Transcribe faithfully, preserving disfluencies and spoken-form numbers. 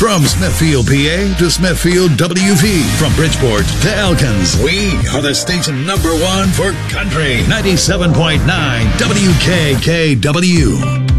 From Smithfield, P A to Smithfield, W V. From Bridgeport to Elkins. We are the station number one for country. ninety-seven point nine W K K W.